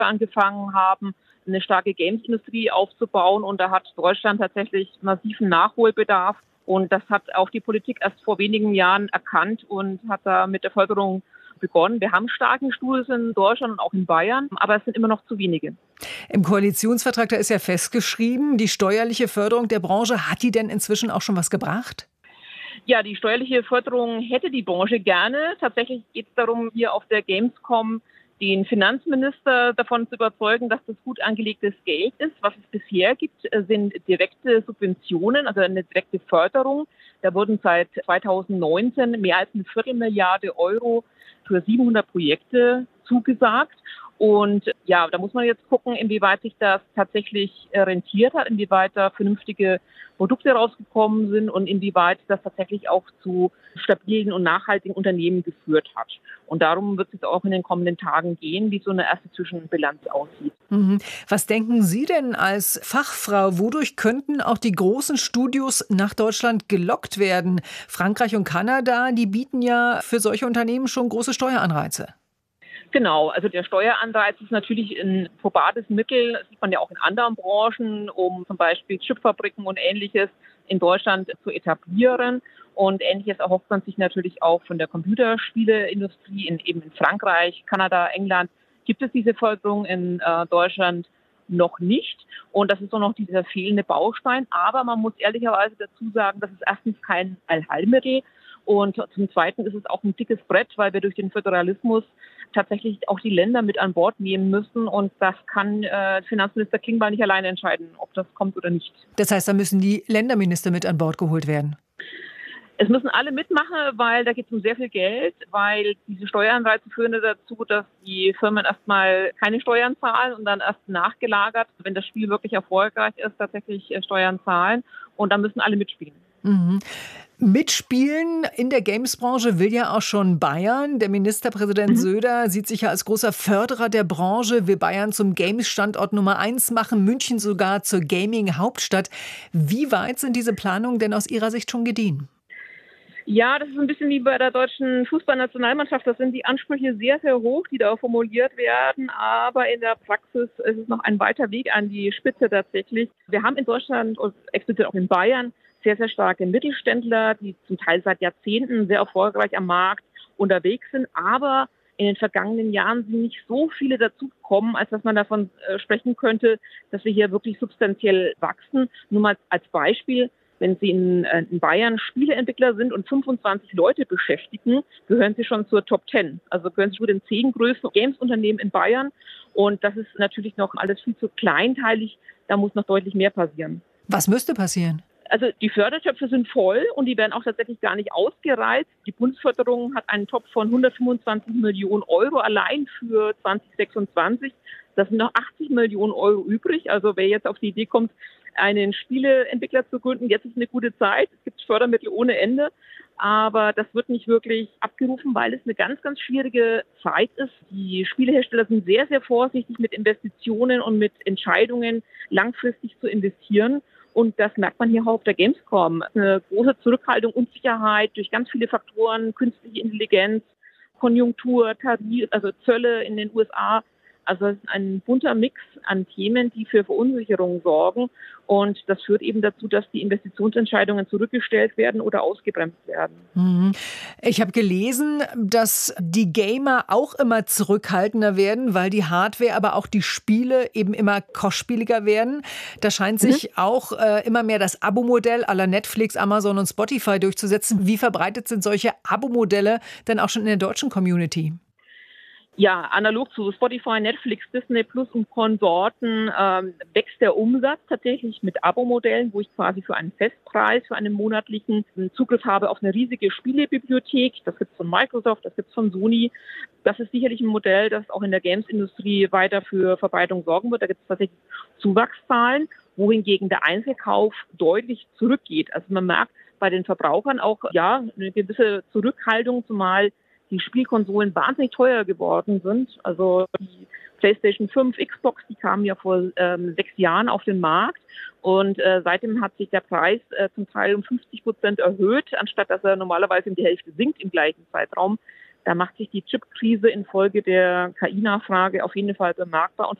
angefangen haben, eine starke Games-Industrie aufzubauen. Und da hat Deutschland tatsächlich massiven Nachholbedarf. Und das hat auch die Politik erst vor wenigen Jahren erkannt und hat da mit der Förderung begonnen. Wir haben starke Studios in Deutschland und auch in Bayern, aber es sind immer noch zu wenige. Im Koalitionsvertrag, da ist ja festgeschrieben, die steuerliche Förderung der Branche, hat die denn inzwischen auch schon was gebracht? Ja, die steuerliche Förderung hätte die Branche gerne. Tatsächlich geht es darum, hier auf der Gamescom den Finanzminister davon zu überzeugen, dass das gut angelegtes Geld ist. Was es bisher gibt, sind direkte Subventionen, also eine direkte Förderung. Da wurden seit 2019 mehr als 250 Millionen € für 700 Projekte zugesagt. Und ja, da muss man jetzt gucken, inwieweit sich das tatsächlich rentiert hat, inwieweit da vernünftige Produkte rausgekommen sind und inwieweit das tatsächlich auch zu stabilen und nachhaltigen Unternehmen geführt hat. Und darum wird es jetzt auch in den kommenden Tagen gehen, wie so eine erste Zwischenbilanz aussieht. Was denken Sie denn als Fachfrau? Wodurch könnten auch die großen Studios nach Deutschland gelockt werden? Frankreich und Kanada, die bieten ja für solche Unternehmen schon große Steueranreize. Genau, also der Steueranreiz ist natürlich ein probates Mittel, das sieht man ja auch in anderen Branchen, um zum Beispiel Chipfabriken und Ähnliches in Deutschland zu etablieren. Und Ähnliches erhofft man sich natürlich auch von der Computerspieleindustrie eben in Frankreich, Kanada, England. Gibt es diese Förderung in Deutschland noch nicht. Und das ist auch noch dieser fehlende Baustein. Aber man muss ehrlicherweise dazu sagen, das ist erstens kein Allheilmittel. Und zum Zweiten ist es auch ein dickes Brett, weil wir durch den Föderalismus tatsächlich auch die Länder mit an Bord nehmen müssen. Und das kann Finanzminister Klingbeil nicht alleine entscheiden, ob das kommt oder nicht. Das heißt, da müssen die Länderminister mit an Bord geholt werden. Es müssen alle mitmachen, weil da geht es um sehr viel Geld, weil diese Steueranreize führen dazu, dass die Firmen erstmal keine Steuern zahlen und dann erst nachgelagert, wenn das Spiel wirklich erfolgreich ist, tatsächlich Steuern zahlen. Und da müssen alle mitspielen. Mitspielen in der Games-Branche will ja auch schon Bayern. Der Ministerpräsident Söder sieht sich ja als großer Förderer der Branche, will Bayern zum Games-Standort Nummer 1 machen, München sogar zur Gaming-Hauptstadt. Wie weit sind diese Planungen denn aus Ihrer Sicht schon gediehen? Ja, das ist ein bisschen wie bei der deutschen Fußballnationalmannschaft. Das sind die Ansprüche sehr, sehr hoch, die da formuliert werden. Aber in der Praxis ist es noch ein weiter Weg an die Spitze tatsächlich. Wir haben in Deutschland und explizit auch in Bayern sehr, sehr starke Mittelständler, die zum Teil seit Jahrzehnten sehr erfolgreich am Markt unterwegs sind. Aber in den vergangenen Jahren sind nicht so viele dazugekommen, als dass man davon sprechen könnte, dass wir hier wirklich substanziell wachsen. Nur mal als Beispiel, wenn Sie in Bayern Spieleentwickler sind und 25 Leute beschäftigen, gehören Sie schon zur Top 10. Also gehören Sie zu den 10 größten Games-Unternehmen in Bayern. Und das ist natürlich noch alles viel zu kleinteilig. Da muss noch deutlich mehr passieren. Was müsste passieren? Also die Fördertöpfe sind voll und die werden auch tatsächlich gar nicht ausgereizt. Die Bundesförderung hat einen Topf von 125 Millionen € allein für 2026. Das sind noch 80 Millionen € übrig. Also wer jetzt auf die Idee kommt, einen Spieleentwickler zu gründen, jetzt ist eine gute Zeit. Es gibt Fördermittel ohne Ende. Aber das wird nicht wirklich abgerufen, weil es eine ganz, ganz schwierige Zeit ist. Die Spielehersteller sind sehr, sehr vorsichtig mit Investitionen und mit Entscheidungen, langfristig zu investieren. Und das merkt man hier auch auf der Gamescom. Eine große Zurückhaltung, Unsicherheit durch ganz viele Faktoren, künstliche Intelligenz, Konjunktur, Tarif, also Zölle in den USA. Also es ist ein bunter Mix an Themen, die für Verunsicherung sorgen. Und das führt eben dazu, dass die Investitionsentscheidungen zurückgestellt werden oder ausgebremst werden. Ich habe gelesen, dass die Gamer auch immer zurückhaltender werden, weil die Hardware, aber auch die Spiele eben immer kostspieliger werden. Da scheint sich auch immer mehr das Abo-Modell à la Netflix, Amazon und Spotify durchzusetzen. Wie verbreitet sind solche Abo-Modelle denn auch schon in der deutschen Community? Ja, analog zu Spotify, Netflix, Disney Plus und Konsorten wächst der Umsatz tatsächlich mit Abo-Modellen, wo ich quasi für einen Festpreis, für einen monatlichen Zugriff habe auf eine riesige Spielebibliothek. Das gibt's von Microsoft, das gibt's von Sony. Das ist sicherlich ein Modell, das auch in der Games-Industrie weiter für Verbreitung sorgen wird. Da gibt es tatsächlich Zuwachszahlen, wohingegen der Einzelkauf deutlich zurückgeht. Also man merkt bei den Verbrauchern auch eine gewisse Zurückhaltung, zumal die Spielkonsolen wahnsinnig teuer geworden sind. Also die PlayStation 5, Xbox, die kamen ja vor 6 Jahren auf den Markt. Und seitdem hat sich der Preis zum Teil um 50% erhöht, anstatt dass er normalerweise um die Hälfte sinkt im gleichen Zeitraum. Da macht sich die Chipkrise infolge der KI-Nachfrage auf jeden Fall bemerkbar. Und